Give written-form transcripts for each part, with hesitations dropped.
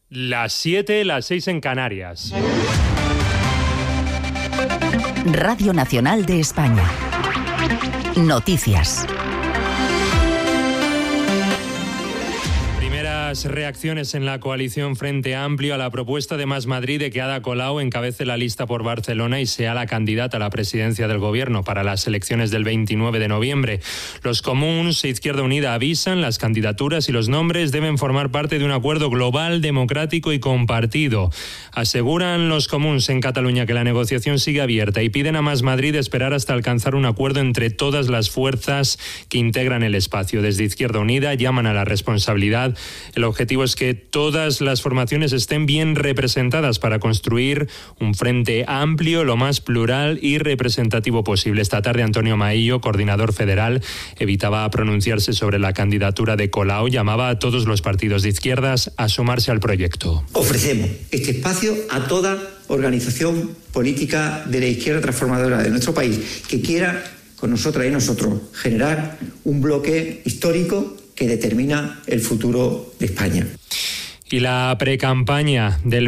Las 7, las 6 en Canarias. Radio Nacional de España. Noticias. Reacciones en la coalición Frente Amplio a la propuesta de Más Madrid de que Ada Colau encabece la lista por Barcelona y sea la candidata a la presidencia del gobierno para las elecciones del 29 de noviembre. Los comuns e Izquierda Unida avisan, las candidaturas y los nombres deben formar parte de un acuerdo global, democrático y compartido. Aseguran los comuns en Cataluña que la negociación sigue abierta y piden a Más Madrid esperar hasta alcanzar un acuerdo entre todas las fuerzas que integran el espacio. Desde Izquierda Unida llaman a la responsabilidad. El objetivo es que todas las formaciones estén bien representadas para construir un frente amplio, lo más plural y representativo posible. Esta tarde Antonio Maillo, coordinador federal, evitaba pronunciarse sobre la candidatura de Colau. Llamaba a todos los partidos de izquierdas a sumarse al proyecto. Ofrecemos este espacio a toda organización política de la izquierda transformadora de nuestro país que quiera, con nosotras y nosotros, generar un bloque histórico que determina el futuro de España. Y la precampaña del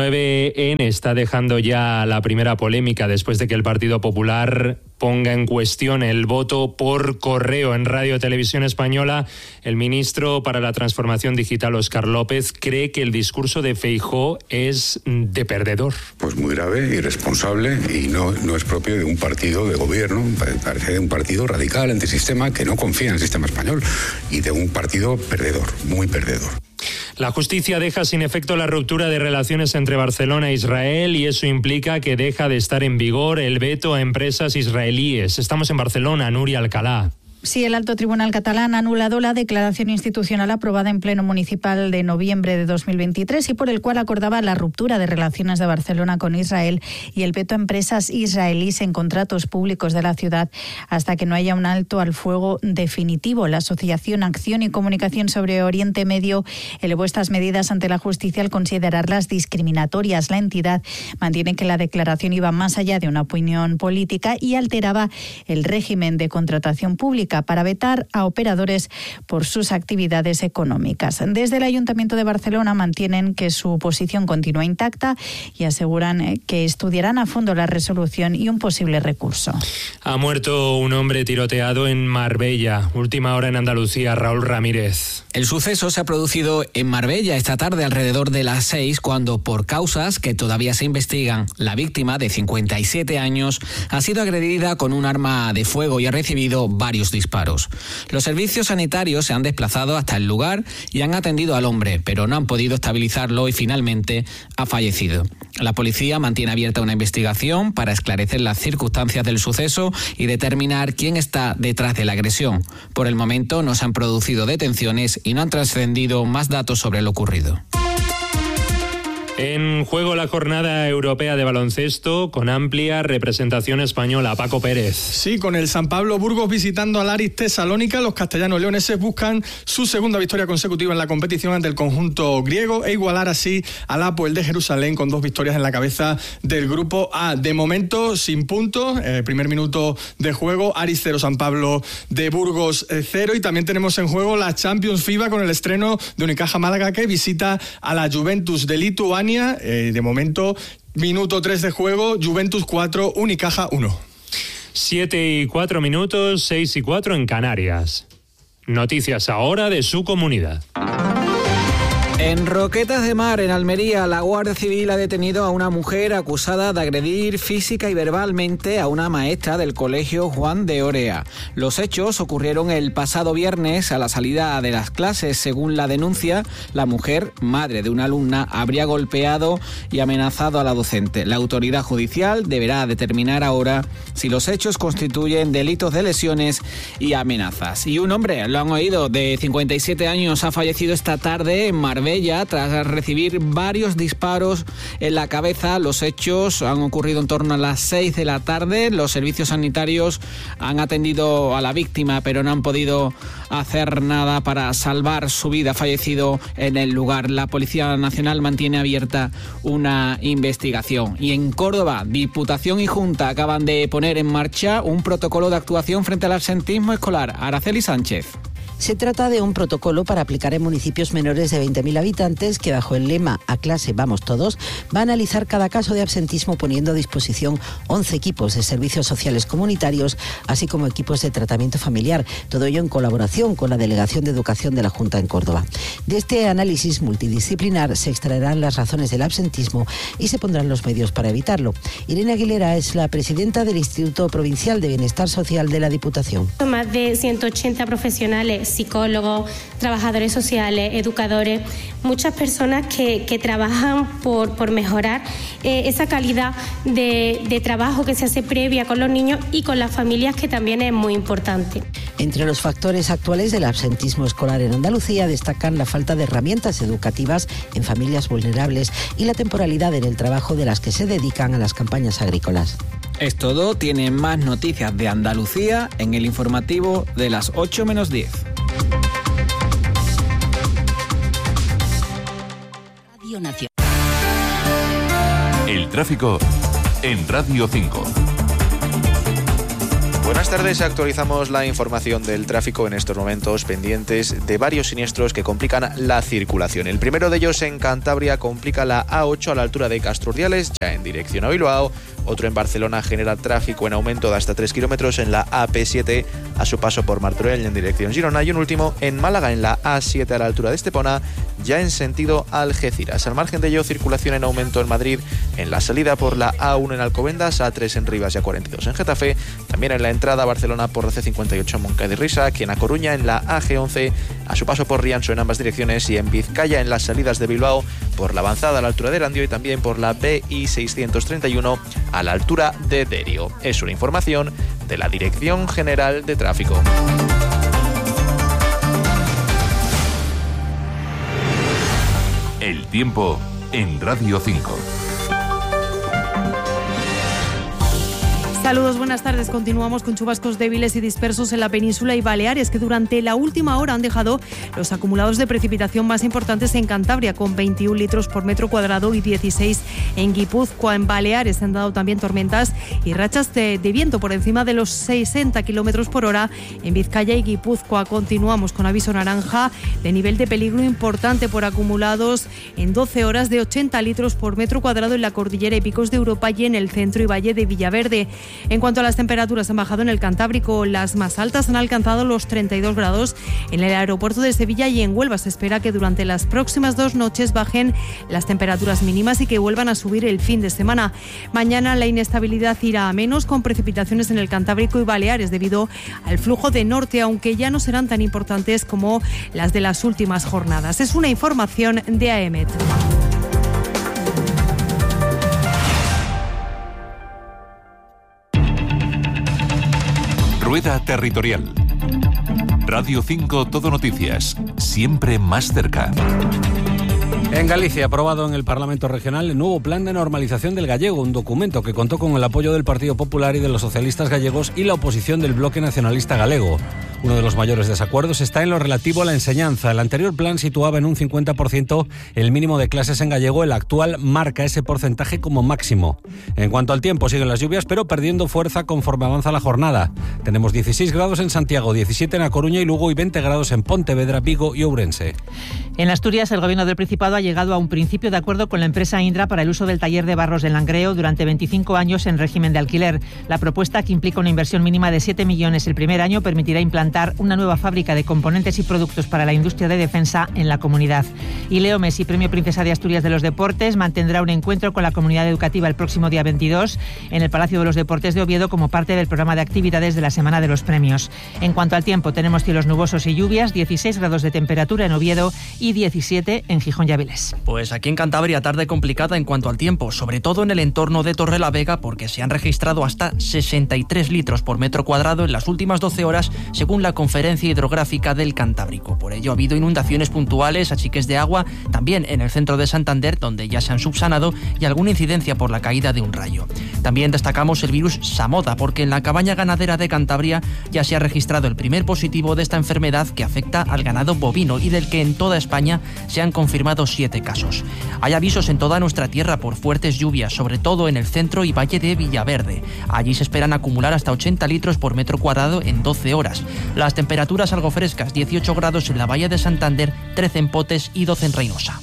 29N está dejando ya la primera polémica después de que el Partido Popular ponga en cuestión el voto por correo. En Radio Televisión Española, el ministro para la Transformación Digital, Óscar López, cree que el discurso de Feijóo es de perdedor. Pues muy grave, irresponsable y no es propio de un partido de gobierno, parece de un partido radical, antisistema, que no confía en el sistema español y de un partido perdedor, muy perdedor. La justicia deja sin efecto la ruptura de relaciones entre Barcelona e Israel y eso implica que deja de estar en vigor el veto a empresas israelíes. Estamos en Barcelona, Nuria Alcalá. Sí, el Alto Tribunal catalán ha anulado la declaración institucional aprobada en Pleno Municipal de noviembre de 2023 y por el cual acordaba la ruptura de relaciones de Barcelona con Israel y el veto a empresas israelíes en contratos públicos de la ciudad hasta que no haya un alto al fuego definitivo. La Asociación Acción y Comunicación sobre Oriente Medio elevó estas medidas ante la justicia al considerarlas discriminatorias. La entidad mantiene que la declaración iba más allá de una opinión política y alteraba el régimen de contratación pública para vetar a operadores por sus actividades económicas. Desde el Ayuntamiento de Barcelona mantienen que su posición continúa intacta y aseguran que estudiarán a fondo la resolución y un posible recurso. Ha muerto un hombre tiroteado en Marbella. Última hora en Andalucía, Raúl Ramírez. El suceso se ha producido en Marbella esta tarde alrededor de las 6, cuando por causas que todavía se investigan, la víctima de 57 años ha sido agredida con un arma de fuego y ha recibido varios disparos. Los servicios sanitarios se han desplazado hasta el lugar y han atendido al hombre, pero no han podido estabilizarlo y finalmente ha fallecido. La policía mantiene abierta una investigación para esclarecer las circunstancias del suceso y determinar quién está detrás de la agresión. Por el momento no se han producido detenciones y no han trascendido más datos sobre lo ocurrido. En juego la jornada europea de baloncesto con amplia representación española. Paco Pérez. Sí, con el San Pablo Burgos visitando al Aris Tesalónica, los castellanos leoneses buscan su segunda victoria consecutiva en la competición ante el conjunto griego e igualar así al Hapoel de Jerusalén con 2 victorias en la cabeza del grupo A. De momento sin puntos, primer minuto de juego, Aris 0, San Pablo de Burgos 0, y también tenemos en juego la Champions FIBA con el estreno de Unicaja Málaga que visita a la Juventus de Lituania. De momento, minuto 3 de juego, Juventus 4, Unicaja 1. 7:04, 6:04 en Canarias. Noticias ahora de su comunidad. En Roquetas de Mar, en Almería, la Guardia Civil ha detenido a una mujer acusada de agredir física y verbalmente a una maestra del colegio Juan de Orea. Los hechos ocurrieron el pasado viernes a la salida de las clases. Según la denuncia, la mujer, madre de una alumna, habría golpeado y amenazado a la docente. La autoridad judicial deberá determinar ahora si los hechos constituyen delitos de lesiones y amenazas. Y un hombre, lo han oído, de 57 años, ha fallecido esta tarde en Marbella tras recibir varios disparos en la cabeza. Los hechos han ocurrido en torno a las 6 de la tarde. Los servicios sanitarios han atendido a la víctima, pero no han podido hacer nada para salvar su vida. Ha fallecido en el lugar. La Policía Nacional mantiene abierta una investigación. Y en Córdoba, Diputación y Junta acaban de poner en marcha un protocolo de actuación frente al absentismo escolar. Araceli Sánchez. Se trata de un protocolo para aplicar en municipios menores de 20.000 habitantes que, bajo el lema "A clase vamos todos", va a analizar cada caso de absentismo poniendo a disposición 11 equipos de servicios sociales comunitarios, así como equipos de tratamiento familiar, todo ello en colaboración con la Delegación de Educación de la Junta en Córdoba. De este análisis multidisciplinar se extraerán las razones del absentismo y se pondrán los medios para evitarlo. Irene Aguilera es la presidenta del Instituto Provincial de Bienestar Social de la Diputación. Más de 180 profesionales, psicólogos, trabajadores sociales, educadores, muchas personas que trabajan por mejorar esa calidad de trabajo que se hace previa con los niños y con las familias, que también es muy importante. Entre los factores actuales del absentismo escolar en Andalucía destacan la falta de herramientas educativas en familias vulnerables y la temporalidad en el trabajo de las que se dedican a las campañas agrícolas. Es todo. Tienen más noticias de Andalucía en el informativo de las 8 menos 10. Radio Nacional. El tráfico en Radio 5. Buenas tardes, actualizamos la información del tráfico en estos momentos, pendientes de varios siniestros que complican la circulación. El primero de ellos en Cantabria complica la A8 a la altura de Castro Urdiales, ya en dirección a Bilbao. Otro en Barcelona genera tráfico en aumento de hasta 3 kilómetros en la AP7 a su paso por Martorell en dirección Girona. Y un último en Málaga en la A7 a la altura de Estepona, ya en sentido Algeciras. Al margen de ello, circulación en aumento en Madrid en la salida por la A1 en Alcobendas, A3 en Rivas y A42 en Getafe. También en la entrada a Barcelona por la C58 en Moncada y Risa, aquí en A Coruña en la AG11 a su paso por Rianxo en ambas direcciones, y en Vizcaya en las salidas de Bilbao por la avanzada a la altura de Erandio y también por la BI 631 a la altura de Derio. Es una información de la Dirección General de Tráfico. El tiempo en Radio 5. Saludos, buenas tardes. Continuamos con chubascos débiles y dispersos en la península y Baleares, que durante la última hora han dejado los acumulados de precipitación más importantes en Cantabria, con 21 litros por metro cuadrado y 16 en Guipúzcoa. En Baleares se han dado también tormentas y rachas de viento por encima de los 60 kilómetros por hora en Vizcaya y Guipúzcoa. Continuamos con aviso naranja de nivel de peligro importante por acumulados en 12 horas de 80 litros por metro cuadrado en la cordillera y Picos de Europa y en el centro y valle de Villaverde. En cuanto a las temperaturas, han bajado en el Cantábrico. Las más altas han alcanzado los 32 grados en el aeropuerto de Sevilla y en Huelva. Se espera que durante las próximas 2 noches bajen las temperaturas mínimas y que vuelvan a subir el fin de semana. Mañana la inestabilidad irá a menos, con precipitaciones en el Cantábrico y Baleares debido al flujo de norte, aunque ya no serán tan importantes como las de las últimas jornadas. Es una información de AEMET. Rueda Territorial. Radio 5 Todo Noticias, siempre más cerca. En Galicia, aprobado en el Parlamento Regional el nuevo Plan de Normalización del Gallego, un documento que contó con el apoyo del Partido Popular y de los socialistas gallegos y la oposición del Bloque Nacionalista Galego. Uno de los mayores desacuerdos está en lo relativo a la enseñanza. El anterior plan situaba en un 50% el mínimo de clases en gallego. El actual marca ese porcentaje como máximo. En cuanto al tiempo, siguen las lluvias, pero perdiendo fuerza conforme avanza la jornada. Tenemos 16 grados en Santiago, 17 en A Coruña y Lugo y 20 grados en Pontevedra, Vigo y Ourense. En Asturias, el Gobierno del Principado ha llegado a un principio de acuerdo con la empresa Indra para el uso del taller de barros del Langreo durante 25 años en régimen de alquiler. La propuesta, que implica una inversión mínima de 7 millones el primer año, permitirá implantar una nueva fábrica de componentes y productos para la industria de defensa en la comunidad. Y Leo Messi, Premio Princesa de Asturias de los Deportes, mantendrá un encuentro con la comunidad educativa el próximo día 22 en el Palacio de los Deportes de Oviedo como parte del programa de actividades de la Semana de los Premios. En cuanto al tiempo, tenemos cielos nubosos y lluvias, 16 grados de temperatura en Oviedo y 17 en Gijón y Avilés. Pues aquí en Cantabria, tarde complicada en cuanto al tiempo, sobre todo en el entorno de Torrelavega, porque se han registrado hasta 63 litros por metro cuadrado en las últimas 12 horas, según la Conferencia Hidrográfica del Cantábrico. Por ello ha habido inundaciones puntuales, achiques de agua, también en el centro de Santander, donde ya se han subsanado, y alguna incidencia por la caída de un rayo. También destacamos el virus Samoda, porque en la cabaña ganadera de Cantabria ya se ha registrado el primer positivo de esta enfermedad, que afecta al ganado bovino y del que en toda España se han confirmado 7 casos. Hay avisos en toda nuestra tierra por fuertes lluvias, sobre todo en el centro y valle de Villaverde. Allí se esperan acumular hasta 80 litros por metro cuadrado en 12 horas. Las temperaturas algo frescas, 18 grados en la Bahía de Santander, 13 en Potes y 12 en Reynosa.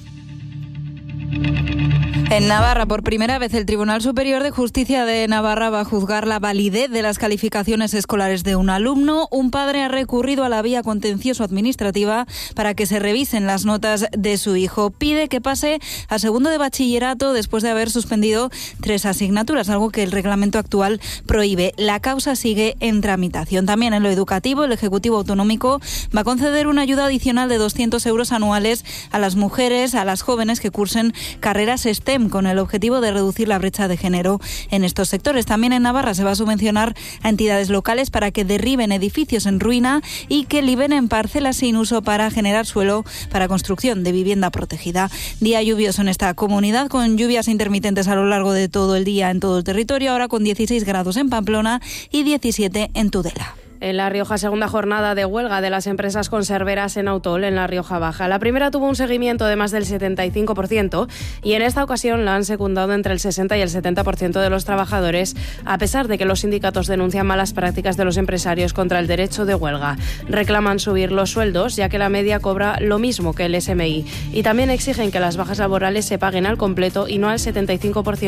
En Navarra, por primera vez, el Tribunal Superior de Justicia de Navarra va a juzgar la validez de las calificaciones escolares de un alumno. Un padre ha recurrido a la vía contencioso-administrativa para que se revisen las notas de su hijo. Pide que pase a segundo de bachillerato después de haber suspendido 3 asignaturas, algo que el reglamento actual prohíbe. La causa sigue en tramitación. También en lo educativo, el Ejecutivo Autonómico va a conceder una ayuda adicional de 200 euros anuales a las mujeres, a las jóvenes que cursen carreras STEM, con el objetivo de reducir la brecha de género en estos sectores. También en Navarra se va a subvencionar a entidades locales para que derriben edificios en ruina y que liberen parcelas sin uso para generar suelo para construcción de vivienda protegida. Día lluvioso en esta comunidad, con lluvias intermitentes a lo largo de todo el día en todo el territorio, ahora con 16 grados en Pamplona y 17 en Tudela. En La Rioja, segunda jornada de huelga de las empresas conserveras en Autol, en La Rioja Baja. La primera tuvo un seguimiento de más del 75% y en esta ocasión la han secundado entre el 60 y el 70% de los trabajadores, a pesar de que los sindicatos denuncian malas prácticas de los empresarios contra el derecho de huelga. Reclaman subir los sueldos, ya que la media cobra lo mismo que el SMI. Y también exigen que las bajas laborales se paguen al completo y no al 75%